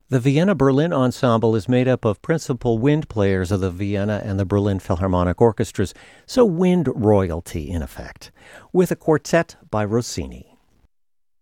The Vienna Berlin Ensemble is made up of principal wind players of the Vienna and the Berlin Philharmonic Orchestras, so wind royalty in effect, with a quartet by Rossini.